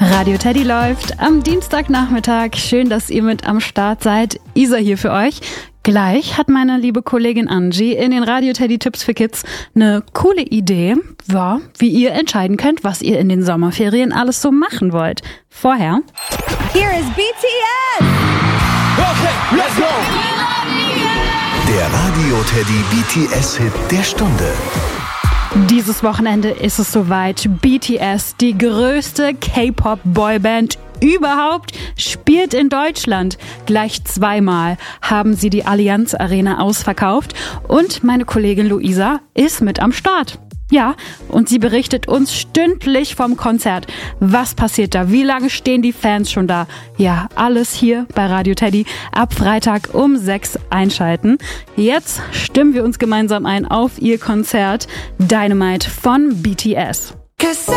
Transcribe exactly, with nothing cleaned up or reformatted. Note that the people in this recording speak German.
Radio Teddy läuft am Dienstagnachmittag. Schön, dass ihr mit am Start seid. Isa hier für euch. Gleich hat meine liebe Kollegin Angie in den Radio Teddy Tipps für Kids eine coole Idee, ja, wie ihr entscheiden könnt, was ihr in den Sommerferien alles so machen wollt. Vorher Here is B T S! Okay, let's go! Der Radio Teddy B T S-Hit der Stunde. Dieses Wochenende ist es soweit. B T S, die größte K-Pop-Boyband überhaupt, spielt in Deutschland. Gleich zweimal haben sie die Allianz Arena ausverkauft und meine Kollegin Luisa ist mit am Start. Ja, und sie berichtet uns stündlich vom Konzert. Was passiert da? Wie lange stehen die Fans schon da? Ja, alles hier bei Radio Teddy. Ab Freitag um sechs einschalten. Jetzt stimmen wir uns gemeinsam ein auf ihr Konzert Dynamite von B T S.